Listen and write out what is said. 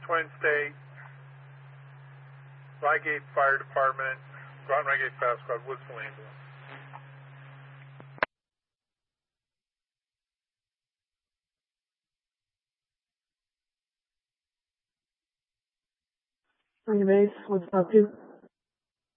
Twin State, Rygate Fire Department, Groton Rygate Fast Squad, Woodsville Ambulance. On your base, what's up, 2?